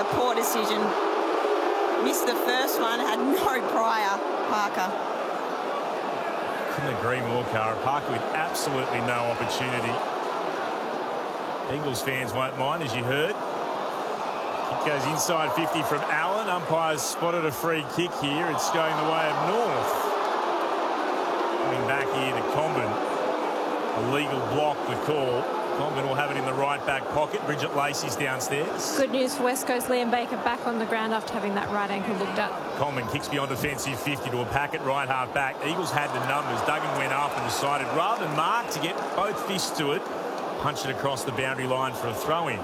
poor decision. Missed the first one, had no prior, Parker. Couldn't agree more, Cara. Parker with absolutely no opportunity. Eagles fans won't mind, as you heard. Kick goes inside 50 from Allen. Umpires spotted a free kick here. It's going the way of North. Coming back here to Comben. A legal block, the call. Comben will have it in the right back pocket. Bridget Lacey's downstairs. Good news for West Coast. Liam Baker back on the ground after having that right ankle looked at. Comben kicks beyond defensive 50 to a packet right half back. Eagles had the numbers. Duggan went up and decided, rather than mark, to get both fists to it, punch it across the boundary line for a throw-in.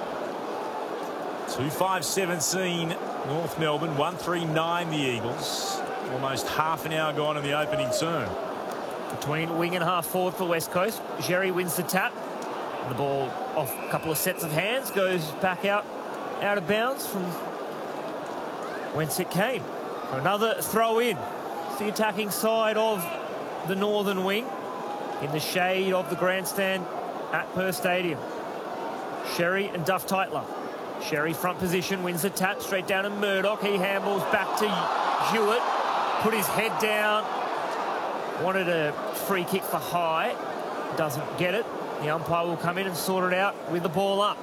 2-5-17 North Melbourne, 1-3-9 the Eagles. Almost half an hour gone in the opening turn. Between wing and half forward for West Coast. Jerry wins the tap. The ball off a couple of sets of hands, goes back out of bounds from whence it came. Another throw in. It's the attacking side of the northern wing in the shade of the grandstand at Perth Stadium. Sherry and Duff Tytler. Sherry front position, wins the tap straight down to Murdoch. He handballs back to Hewitt. Put his head down. Wanted a free kick for high. Doesn't get it. The umpire will come in and sort it out with the ball up.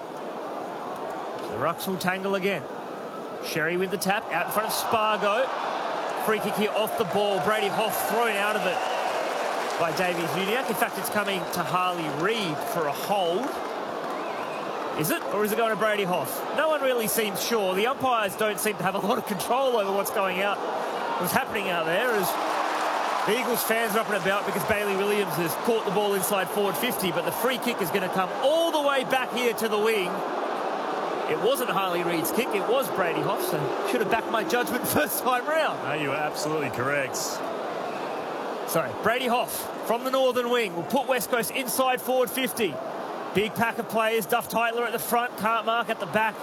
The Rucks will tangle again. Sherry with the tap out in front of Spargo. Free kick here off the ball. Brady Hoff thrown out of it by Davey Huniak. In fact, it's coming to Harley Reid for a hold. Is it? Or is it going to Brady Hoff? No one really seems sure. The umpires don't seem to have a lot of control over what's happening out there as the Eagles fans are up and about because Bailey Williams has caught the ball inside forward 50, but the free kick is going to come all the way back here to the wing. It wasn't Harley Reid's kick, it was Brady Hoff, so should have backed my judgment first time round. No, you were absolutely correct. Sorry, Brady Hoff from the northern wing will put West Coast inside forward 50. Big pack of players, Duff Tytler at the front, can't mark at the back.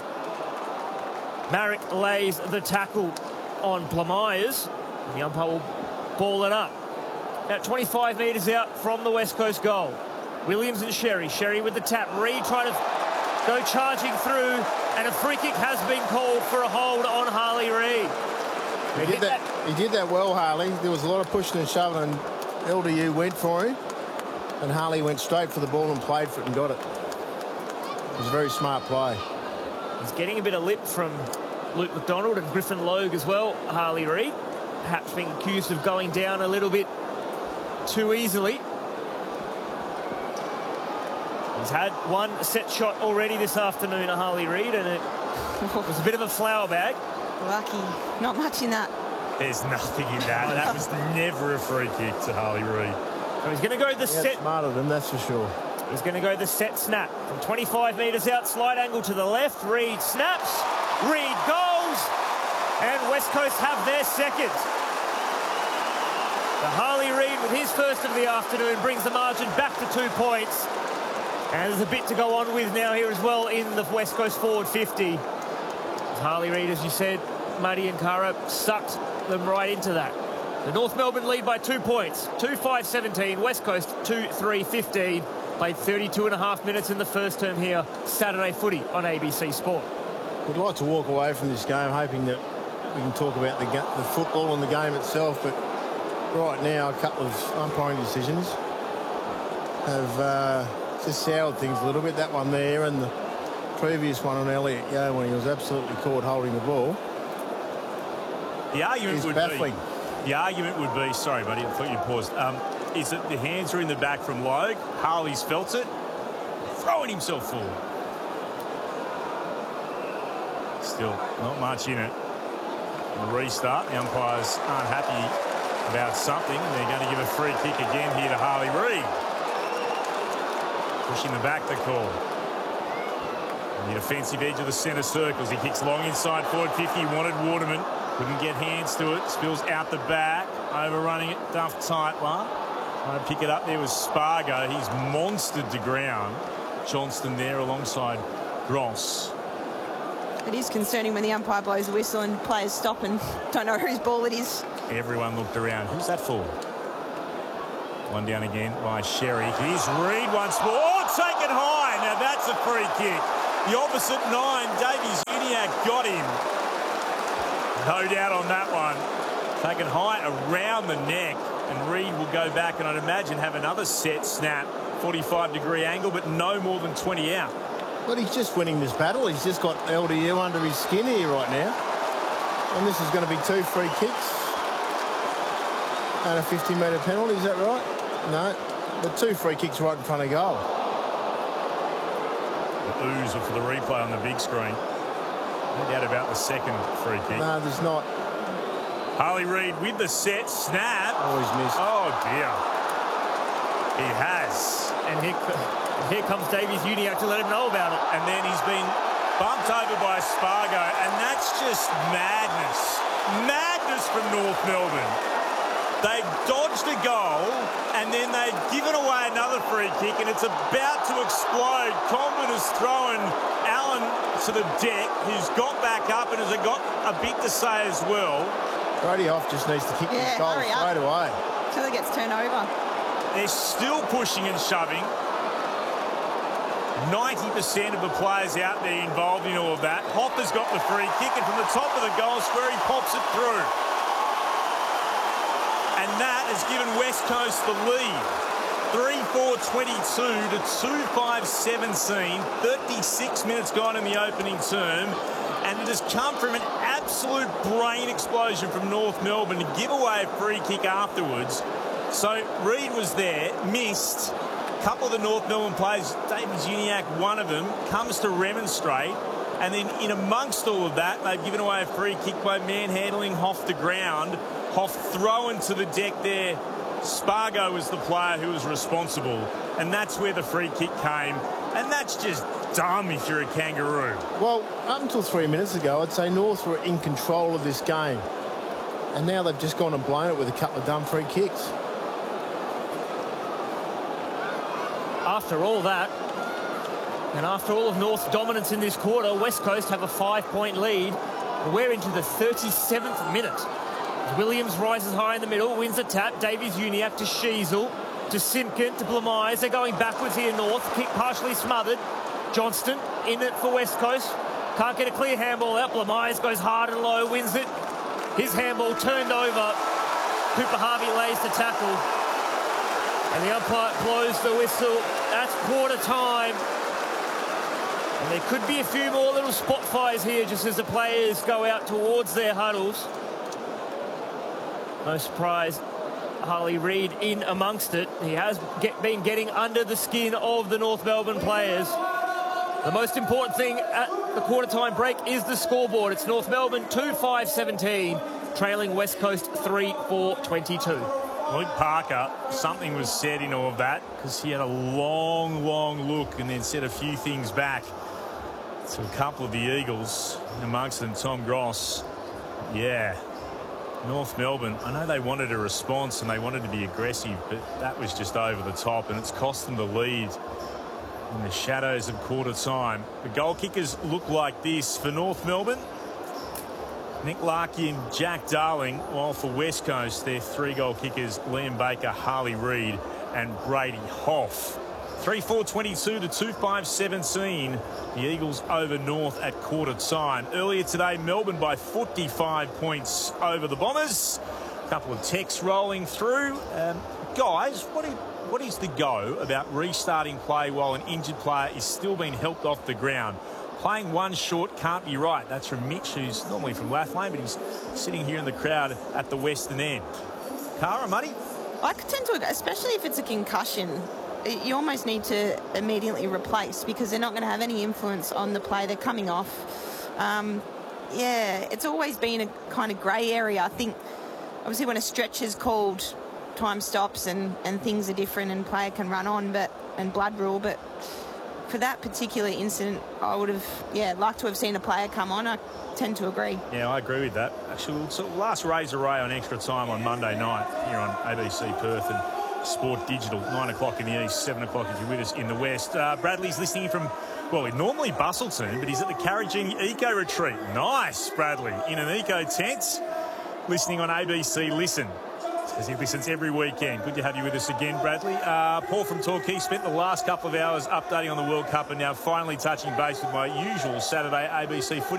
Marek lays the tackle on Blamires. The umpire will ball it up. About 25 metres out from the West Coast goal. Williams and Sherry. Sherry with the tap. Reid trying to go charging through, and a free kick has been called for a hold on Harley Reid. He did that well, Harley. There was a lot of pushing and shoving, and LDU went for him, and Harley went straight for the ball and played for it and got it. It was a very smart play. He's getting a bit of lip from Luke McDonald and Griffin Logue as well, Harley Reid. Perhaps being accused of going down a little bit too easily. He's had one set shot already this afternoon, Harley Reid, and it was a bit of a flower bag. Lucky. Not much in that. There's nothing in that. That was never a free kick to Harley Reid. So he's going to go the set. Smarter than that's for sure. He's going to go the set snap. From 25 metres out, slide angle to the left. Reid snaps. Reid goes. And West Coast have their second. The Harley Reid with his first of the afternoon brings the margin back to 2 points. And there's a bit to go on with now here as well in the West Coast forward 50. Harley Reid, as you said, Muddy and Cara sucked them right into that. The North Melbourne lead by 2 points. 2-5-17, West Coast 2-3-15. Played 32.5 minutes in the first term here. Saturday footy on ABC Sport. We'd like to walk away from this game hoping that we can talk about the football and the game itself, but right now a couple of umpiring decisions have just soured things a little bit. That one there and the previous one on Elliot Yeo when he was absolutely caught holding the ball. The argument would baffling. The argument would be, sorry buddy, I thought you paused, is that the hands are in the back from Logue. Harley's felt it, throwing himself forward. Still not much in it. The restart, the umpires aren't happy about something, and they're going to give a free kick again here to Harley Reid. Pushing the back, the call. On the offensive edge of the centre circles, he kicks long inside forward 50, wanted Waterman. Couldn't get hands to it. Spills out the back. Overrunning it. Duff Tytler. Trying to pick it up there with Spargo. He's monstered to ground. Johnston there alongside Gross. It is concerning when the umpire blows a whistle and players stop and don't know whose ball it is. Everyone looked around. Who's that for? One down again by Sherry. Here's Reid once more. Oh, taken high. Now that's a free kick. The opposite 9, Davies Uniacke got him. No doubt on that one. Taken high around the neck, and Reid will go back and I'd imagine have another set snap, 45-degree angle, but no more than 20 out. But he's just winning this battle. He's just got LDU under his skin here right now. And this is going to be 2 free kicks and a 50-metre penalty, is that right? No, but 2 free kicks right in front of goal. The ooze for the replay on the big screen. No doubt about the second free kick. No, there's not. Harley Reid with the set snap. Oh, he's missed. Oh, dear. He has. And here comes Davies Uniacke to let him know about it. And then he's been bumped over by Spargo, and that's just madness. Madness from North Melbourne. They've dodged a goal, and then they've given away another free kick, and it's about to explode. Comben has thrown Allen to the deck, who's got back up and has got a bit to say as well. Brady Hoff just needs to kick this goal straight away. Until it gets turned over. They're still pushing and shoving. 90% of the players out there involved in all of that. Hoff has got the free kick, and from the top of the goal square, he pops it through. And that has given West Coast the lead. 3-4-22 to 2-5-17. 36 minutes gone in the opening term. And it has come from an absolute brain explosion from North Melbourne to give away a free kick afterwards. So Reid was there, missed. A couple of the North Melbourne players, Davies Uniacke, one of them, comes to remonstrate. And then in amongst all of that, they've given away a free kick by manhandling Hoff to ground. Hoff thrown to the deck there. Spargo was the player who was responsible. And that's where the free kick came. And that's just dumb if you're a Kangaroo. Well, up until 3 minutes ago, I'd say North were in control of this game. And now they've just gone and blown it with a couple of dumb free kicks. After all that, and after all of North's dominance in this quarter, West Coast have a 5-point lead. We're into the 37th minute. Williams rises high in the middle, wins the tap. Davies Uniacke to Sheasel, to Simpkin, to Blamise. They're going backwards here, North. Kick partially smothered. Johnston in it for West Coast. Can't get a clear handball out. Blamise goes hard and low, wins it. His handball turned over. Cooper Harvey lays the tackle. And the umpire blows the whistle. That's quarter time. And there could be a few more little spot fires here just as the players go out towards their huddles. No surprise, Harley Reid in amongst it. He has been getting under the skin of the North Melbourne players. The most important thing at the quarter-time break is the scoreboard. It's North Melbourne 2-5-17, trailing West Coast 3-4-22. Luke Parker, something was said in all of that because he had a long look and then said a few things back to a couple of the Eagles, amongst them Tom Gross. Yeah. North Melbourne, I know they wanted a response and they wanted to be aggressive, but that was just over the top and it's cost them the lead in the shadows of quarter time. The goal kickers look like this for North Melbourne. Nick Larkey and Jack Darling, while for West Coast, their 3 goal kickers, Liam Baker, Harley Reid and Brady Hoff. 3-4-22 to 2-5-17. The Eagles over North at quarter time. Earlier today, Melbourne by 45 points over the Bombers. A couple of texts rolling through. Guys, what is the go about restarting play while an injured player is still being helped off the ground? Playing one short can't be right. That's from Mitch, who's normally from Lathlane, but he's sitting here in the crowd at the Western End. Cara, Muddy? I tend to, especially if it's a concussion, you almost need to immediately replace because they're not going to have any influence on the play they're coming off. Yeah, it's always been a kind of grey area. I think, obviously, when a stretch is called, time stops and things are different and player can run on, and blood rule, but for that particular incident, I would have, liked to have seen a player come on. I tend to agree. Yeah, I agree with that. Actually, so last Razor Ray on extra time on Monday night here on ABC Perth and Sport Digital, 9 o'clock in the east, 7 o'clock if you're with us in the west. Bradley's listening from, well, normally Bustleton, but he's at the Carraging Eco Retreat. Nice, Bradley, in an eco tent, listening on ABC Listen, as he listens every weekend. Good to have you with us again, Bradley. Paul from Torquay spent the last couple of hours updating on the World Cup and now finally touching base with my usual Saturday ABC footy